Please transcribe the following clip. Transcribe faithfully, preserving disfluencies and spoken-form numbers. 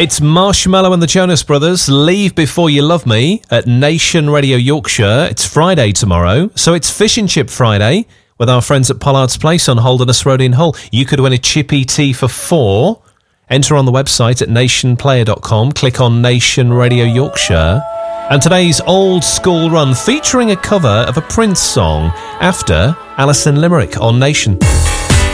It's Marshmallow and the Jonas Brothers, Leave Before You Love Me at Nation Radio Yorkshire. It's Friday tomorrow, so it's Fish and Chip Friday with our friends at Pollard's Place on Holderness Road in Hull. You could win a chippy tea for four. Enter on the website at nation player dot com, click on Nation Radio Yorkshire. And today's Old School Run featuring a cover of a Prince song after Alison Limerick on Nation.